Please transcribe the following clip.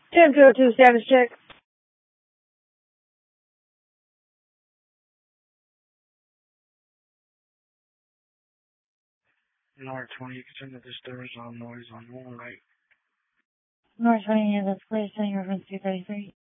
10-202 status check. North 20, you can turn the disturbance on noise on 1 right. North 20, that's clear, sending reference 233.